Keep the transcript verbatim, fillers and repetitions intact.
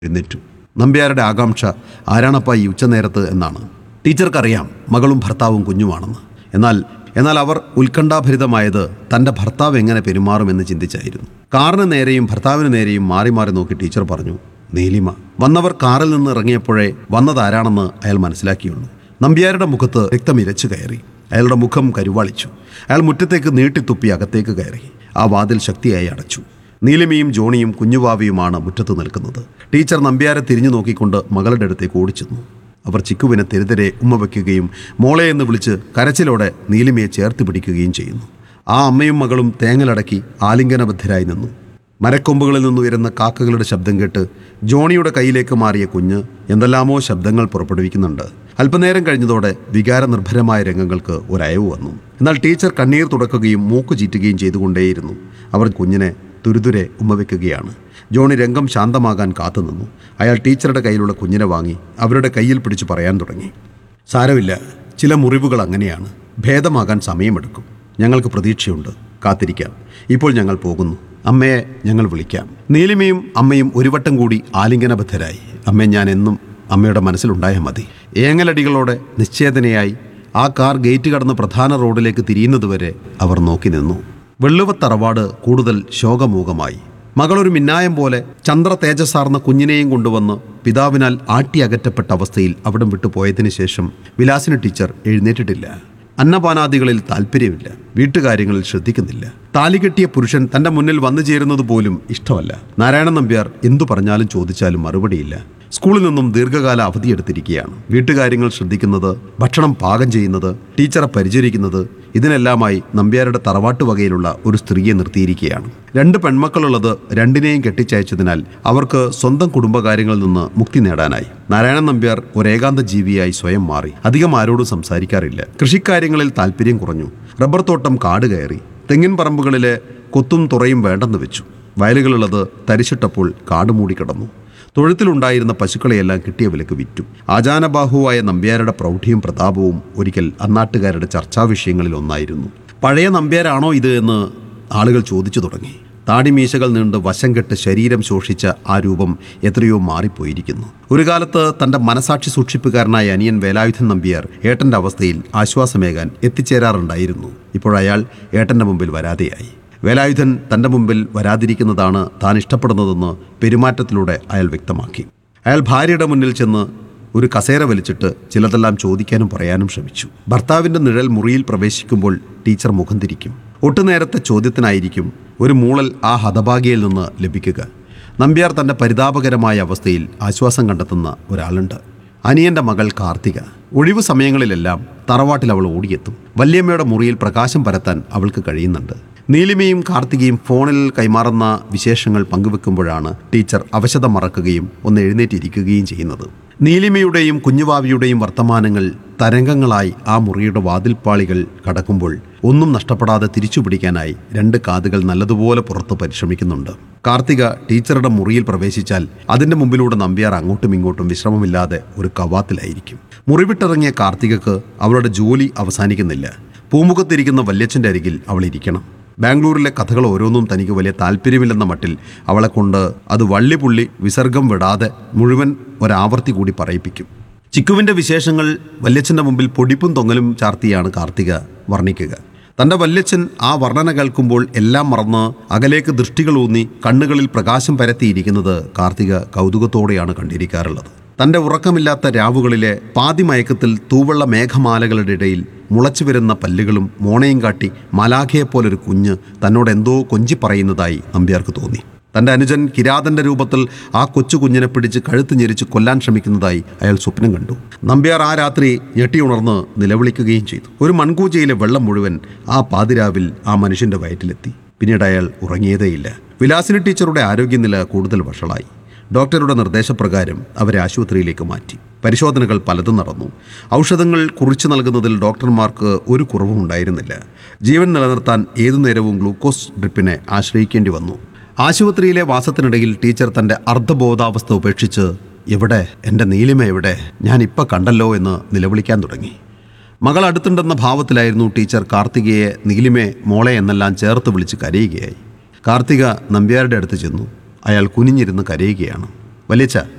എഴുന്നേറ്റു. നമ്പ്യാരുടെ ആകാംക്ഷ ആരാണപ്പ ഈ ഉച്ചനേരത്ത് എന്നാണ്. ടീച്ചർക്കറിയാം മകളും ഭർത്താവും കുഞ്ഞുമാണെന്ന്. എന്നാൽ എന്നാൽ അവർ ഉത്കണ്ഠാഭരിതമായത് തൻ്റെ ഭർത്താവ് എങ്ങനെ പെരുമാറുമെന്ന് ചിന്തിച്ചായിരുന്നു. കാറിന് നേരെയും ഭർത്താവിന് നേരെയും മാറി മാറി നോക്കി ടീച്ചർ പറഞ്ഞു, നീലിമ. വന്നവർ കാറിൽ നിന്ന് ഇറങ്ങിയപ്പോഴേ വന്നതാരാണെന്ന് അയാൾ മനസ്സിലാക്കിയുള്ളൂ. നമ്പ്യാരുടെ മുഖത്ത് രക്തം ഇരച്ചു കയറി. അയാളുടെ മുഖം കരുവാളിച്ചു. അയാൾ മുറ്റത്തേക്ക് നീട്ടിത്തുപ്പി അകത്തേക്ക് കയറി. ആ വാതിൽ ശക്തിയായി അടച്ചു. നീലിമയും ജോണിയും കുഞ്ഞുവാവിയുമാണ് മുറ്റത്ത് നിൽക്കുന്നത്. ടീച്ചർ നമ്പ്യാരെ തിരിഞ്ഞു നോക്കിക്കൊണ്ട് മകളുടെ അടുത്തേക്ക് ഓടിച്ചെന്നു. അവർ ചിക്കുവിനെ തെരുതെരെ ഉമ്മ വയ്ക്കുകയും മോളെ എന്ന് വിളിച്ച് കരച്ചിലോടെ നീലിമയെ ചേർത്ത് പിടിക്കുകയും ചെയ്യുന്നു. ആ അമ്മയും മകളും തേങ്ങലടക്കി ആലിംഗനബദ്ധരായി നിന്നു. മരക്കൊമ്പുകളിൽ നിന്നുയരുന്ന കാക്കകളുടെ ശബ്ദം കേട്ട് ജോണിയുടെ കയ്യിലേക്ക് മാറിയ കുഞ്ഞ് എന്തെല്ലാമോ ശബ്ദങ്ങൾ പുറപ്പെടുവിക്കുന്നുണ്ട്. അല്പനേരം കഴിഞ്ഞതോടെ വികാരനിർഭരമായ രംഗങ്ങൾക്ക് ഒരയവ് വന്നു. എന്നാൽ ടീച്ചർ കണ്ണീർ തുടക്കുകയും മൂക്ക് ചീറ്റുകയും ചെയ്തുകൊണ്ടേയിരുന്നു. അവർ കുഞ്ഞിനെ തുരുതുരെ ഉമ്മവെക്കുകയാണ്. ജോണി രംഗം ശാന്തമാകാൻ കാത്തുനിന്നു. അയാൾ ടീച്ചറുടെ കയ്യിലുള്ള കുഞ്ഞിനെ വാങ്ങി അവരുടെ കയ്യിൽ പിടിച്ച് പറയാൻ തുടങ്ങി. സാരമില്ല, ചില മുറിവുകൾ അങ്ങനെയാണ്. ഭേദമാകാൻ സമയമെടുക്കും. ഞങ്ങൾക്ക് പ്രതീക്ഷയുണ്ട്. കാത്തിരിക്കാം. ഇപ്പോൾ ഞങ്ങൾ പോകുന്നു. അമ്മയെ ഞങ്ങൾ വിളിക്കാം. നീലിമയും അമ്മയും ഒരു വട്ടം കൂടി ആലിംഗനബദ്ധരായി. അമ്മയെ ഞാൻ എന്നും അമ്മയുടെ മനസ്സിലുണ്ടായാൽ മതി. ഏങ്ങലടികളോടെ നിശ്ചേതനയായി ആ കാർ ഗേറ്റ് കടന്ന് പ്രധാന റോഡിലേക്ക് തിരിയുന്നതുവരെ അവർ നോക്കി നിന്നു. വെള്ളുവത്തറവാട് കൂടുതൽ ശോകമൂകമായി. മകളൊരു മിന്നായം പോലെ ചന്ദ്ര തേജസ്സാർന്ന കുഞ്ഞിനെയും കൊണ്ടുവന്ന് പിതാവിനാൽ ആട്ടിയകറ്റപ്പെട്ട അവസ്ഥയിൽ അവിടം വിട്ടു പോയതിനു ശേഷം വിലാസിനി ടീച്ചർ എഴുന്നേറ്റിട്ടില്ല. അന്നപാനാദികളിൽ താല്പര്യമില്ല. വീട്ടുകാര്യങ്ങളിൽ ശ്രദ്ധിക്കുന്നില്ല. താലികെട്ടിയ പുരുഷൻ തൻ്റെ മുന്നിൽ വന്നു ചേരുന്നത് പോലും ഇഷ്ടമല്ല. നാരായണൻ നമ്പ്യാർ എന്തു പറഞ്ഞാലും ചോദിച്ചാലും മറുപടിയില്ല. സ്കൂളിൽ നിന്നും ദീർഘകാല അവധിയെടുത്തിരിക്കുകയാണ്. വീട്ടുകാര്യങ്ങൾ ശ്രദ്ധിക്കുന്നത്, ഭക്ഷണം പാകം ചെയ്യുന്നത്, ടീച്ചറെ പരിചരിക്കുന്നത്, ഇതിനെല്ലാമായി നമ്പ്യാരുടെ തറവാട്ട് വകയിലുള്ള ഒരു സ്ത്രീയെ നിർത്തിയിരിക്കുകയാണ്. രണ്ട് പെൺമക്കളുള്ളത് രണ്ടിനെയും കെട്ടിച്ചയച്ചതിനാൽ അവർക്ക് സ്വന്തം കുടുംബകാര്യങ്ങളിൽ നിന്ന് മുക്തി നേടാനായി. നാരായണൻ നമ്പ്യാർ ഒരേകാന്ത ജീവിയായി സ്വയം മാറി. അധികം ആരോടും സംസാരിക്കാറില്ല. കൃഷിക്കാര്യങ്ങളിൽ താല്പര്യം കുറഞ്ഞു. റബ്ബർ തോട്ടം കാട് കയറി. തെങ്ങിൻ പറമ്പുകളിലെ കൊത്തും തുറയും വേണ്ടെന്ന് വെച്ചു. വയലുകളുള്ളത് തരിശിട്ടപ്പോൾ കാട് മൂടിക്കിടന്നു. തൊഴുത്തിലുണ്ടായിരുന്ന പശുക്കളെയെല്ലാം കിട്ടിയ വിലക്ക് വിറ്റു. ആജാനബാഹുവായ നമ്പ്യാരുടെ പ്രൗഢിയും പ്രതാപവും ഒരിക്കൽ അന്നാട്ടുകാരുടെ ചർച്ചാ വിഷയങ്ങളിൽ ഒന്നായിരുന്നു. പഴയ നമ്പ്യാരാണോ ഇത് എന്ന് ആളുകൾ ചോദിച്ചു തുടങ്ങി. താടിമീശകൾ നീണ്ട് വശം കെട്ട് ശരീരം ശോഷിച്ച ആ രൂപം എത്രയോ മാറിപ്പോയിരിക്കുന്നു. ഒരു കാലത്ത് തൻ്റെ മനസാക്ഷി സൂക്ഷിപ്പുകാരനായ അനിയൻ വേലായുധൻ നമ്പ്യാർ ഏട്ടൻ്റെ അവസ്ഥയിൽ ആശ്വാസമേകാൻ എത്തിച്ചേരാറുണ്ടായിരുന്നു. ഇപ്പോഴയാൾ ഏട്ടൻ്റെ മുമ്പിൽ വരാതെയായി. വേലായുധൻ തൻ്റെ മുമ്പിൽ വരാതിരിക്കുന്നതാണ് താൻ ഇഷ്ടപ്പെടുന്നതെന്ന് പെരുമാറ്റത്തിലൂടെ അയാൾ വ്യക്തമാക്കി. അയാൾ ഭാര്യയുടെ മുന്നിൽ ചെന്ന് ഒരു കസേര വലിച്ചിട്ട് ചിലതെല്ലാം ചോദിക്കാനും പറയാനും ശ്രമിച്ചു. ഭർത്താവിൻ്റെ നിഴൽ മുറിയിൽ പ്രവേശിക്കുമ്പോൾ ടീച്ചർ മുഖം തിരിക്കും. ഒട്ടുനേരത്തെ ചോദ്യത്തിനായിരിക്കും ഒരു മൂളൽ ആ ഹതഭാഗ്യയിൽ നിന്ന് ലഭിക്കുക. നമ്പ്യാർ തൻ്റെ പരിതാപകരമായ അവസ്ഥയിൽ ആശ്വാസം കണ്ടെത്തുന്ന ഒരാളുണ്ട്. അനിയൻ്റെ മകൾ കാർത്തിക. ഒഴിവു സമയങ്ങളിലെല്ലാം തറവാട്ടിൽ അവൾ ഓടിയെത്തും. വല്യമ്മയുടെ മുറിയിൽ പ്രകാശം പരത്താൻ അവൾക്ക് കഴിയുന്നുണ്ട്. നീലിമയും കാർത്തികയും ഫോണിൽ കൈമാറുന്ന വിശേഷങ്ങൾ പങ്കുവെക്കുമ്പോഴാണ് ടീച്ചർ അവശത മറക്കുകയും ഒന്ന് എഴുന്നേറ്റിരിക്കുകയും ചെയ്യുന്നത്. നീലിമയുടെയും കുഞ്ഞുവാവിയുടെയും വർത്തമാനങ്ങൾ തരംഗങ്ങളായി ആ മുറിയുടെ വാതിൽപ്പാളികൾ കടക്കുമ്പോൾ ഒന്നും നഷ്ടപ്പെടാതെ തിരിച്ചുപിടിക്കാനായി രണ്ട് കാതുകൾ നല്ലതുപോലെ പുറത്ത് പരിശ്രമിക്കുന്നുണ്ട്. കാർത്തിക ടീച്ചറുടെ മുറിയിൽ പ്രവേശിച്ചാൽ അതിൻ്റെ മുമ്പിലൂടെ നമ്പ്യാർ അങ്ങോട്ടും ഇങ്ങോട്ടും വിശ്രമമില്ലാതെ ഒരു കവാത്തിലായിരിക്കും. മുറിവിട്ടിറങ്ങിയ കാർത്തികക്ക് അവളുടെ ജോലി അവസാനിക്കുന്നില്ല. പൂമുഖത്തിരിക്കുന്ന വല്യച്ഛൻ്റെ അരികിൽ അവൾ ഇരിക്കണം. ബാംഗ്ലൂരിലെ കഥകൾ ഓരോന്നും തനിക്ക് വലിയ താല്പര്യമില്ലെന്ന മട്ടിൽ അവളെ കൊണ്ട് അത് വള്ളിപുള്ളി വിസർഗം വിടാതെ മുഴുവൻ ഒരാവർത്തി കൂടി പറയിപ്പിക്കും. ചിക്കുവിൻ്റെ വിശേഷങ്ങൾ വല്യച്ഛൻ്റെ മുമ്പിൽ പൊടിപ്പും തൊങ്ങലും ചാർത്തിയാണ് കാർത്തിക വർണ്ണിക്കുക. തൻ്റെ വല്യച്ഛൻ ആ വർണ്ണന കേൾക്കുമ്പോൾ എല്ലാം മറന്ന് അകലേക്ക് ദൃഷ്ടികളൂന്നി കണ്ണുകളിൽ പ്രകാശം പരത്തിയിരിക്കുന്നത് കാർത്തിക കൗതുകത്തോടെയാണ് കണ്ടിരിക്കാറുള്ളത്. തൻ്റെ ഉറക്കമില്ലാത്ത രാവുകളിലെ പാതിമയക്കത്തിൽ തൂവെള്ള മേഘമാലകളുടെ ഇടയിൽ മുളച്ചു വരുന്ന പല്ലുകളും മോണയും കാട്ടി മലാഖയെപ്പോലൊരു കുഞ്ഞ് തന്നോട് എന്തോ കൊഞ്ചി പറയുന്നതായി നമ്പ്യാർക്ക് തോന്നി. തൻ്റെ അനുജൻ കിരാതൻ്റെ രൂപത്തിൽ ആ കൊച്ചു കുഞ്ഞിനെ പിടിച്ച് കഴുത്ത് ഞെരിച്ച് കൊല്ലാൻ ശ്രമിക്കുന്നതായി അയാൾ സ്വപ്നം കണ്ടു. നമ്പ്യാർ ആ രാത്രി ഞെട്ടിയുണർന്ന് നിലവിളിക്കുകയും ചെയ്തു. ഒരു മൺകൂജയിലെ വെള്ളം മുഴുവൻ ആ പാതിരാവിൽ ആ മനുഷ്യൻ്റെ വയറ്റിലെത്തി. പിന്നീട് അയാൾ ഉറങ്ങിയതേയില്ല. വിലാസിനി ടീച്ചറുടെ ആരോഗ്യനില കൂടുതൽ വഷളായി. ഡോക്ടറുടെ നിർദ്ദേശപ്രകാരം അവരെ ആശുപത്രിയിലേക്ക് മാറ്റി. പരിശോധനകൾ പലതും നടന്നു. ഔഷധങ്ങൾ കുറിച്ചു നൽകുന്നതിൽ ഡോക്ടർമാർക്ക് ഒരു കുറവും ഉണ്ടായിരുന്നില്ല. ജീവൻ നിലനിർത്താൻ ഏതു നേരവും ഗ്ലൂക്കോസ് ഡ്രിപ്പിനെ ആശ്രയിക്കേണ്ടി വന്നു. ആശുപത്രിയിലെ വാസത്തിനിടയിൽ ടീച്ചർ തൻ്റെ അർദ്ധബോധാവസ്ഥ ഉപേക്ഷിച്ച് എവിടെ, എൻ്റെ നീലിമ എവിടെ, ഞാൻ ഇപ്പം കണ്ടല്ലോ എന്ന് നിലവിളിക്കാൻ തുടങ്ങി. മകൾ അടുത്തുണ്ടെന്ന ഭാവത്തിലായിരുന്നു ടീച്ചർ കാർത്തികയെ നീലിമേ, മോളെ എന്നെല്ലാം ചേർത്ത് വിളിച്ച് കരയുകയായി. കാർത്തിക നമ്പ്യാരുടെ അടുത്ത് ചെന്നു. അയാൾ കുനിഞ്ഞിരുന്ന് കരയുകയാണ്. വലിയച്ഛ,